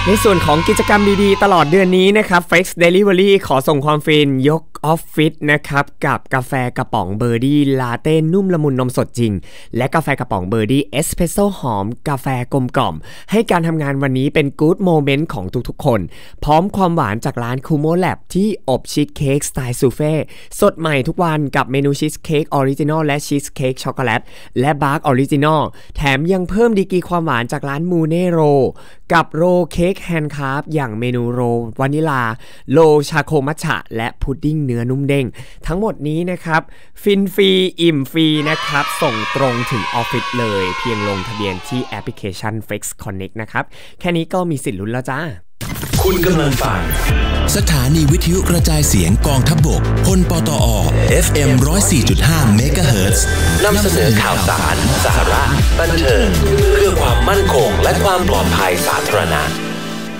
ในส่วนของกิจกรรมดีๆตลอดเดือนนี้นะครับ Flex Delivery ขอส่งความฟินยกออฟฟิศนะครับกับกาแฟกระป๋องเบอร์ดี้ลาเต้นุ่มละมุนนมสดจริงและกาแฟกระป๋องเบอร์ดี้เอสเปรสโซ่หอมกาแฟกลมกล่อมให้การทำงานวันนี้เป็นกู๊ดโมเมนต์ของทุกๆคนพร้อมความหวานจากร้านคูโมแลบที่อบชีสเค้กสไตล์ซูเฟ่สดใหม่ทุกวันกับเมนูชีสเค้กออริจินอลและชีสเค้กช็อกโกแลตและบาร์กออริจินอลแถมยังเพิ่มดีกรีความหวานจากร้านมูเน่โรกับโรเค้กแฮนด์คราฟต์อย่างเมนูโรวานิลาโลชาโคมัทฉะและพุดดิ้งเนื้อนุ่มเด้งทั้งหมดนี้นะครับฟินฟรีอิ่มฟรีนะครับส่งตรงถึงออฟฟิศเลยเพียงลงทะเบียนที่แอปพลิเคชัน Flex Connect นะครับแค่นี้ก็มีสิทธิ์ลุ้นแล้วจ้าคุณกำลังฟังสถานีวิทยุกระจายเสียงกองทัพบกพลปตอ FM 104.5 เมกะเฮิรตซ์นำเสนอข่าวสารสาระบันเทิงเพื่อความมั่นคงและความปลอดภัยสาธารณะ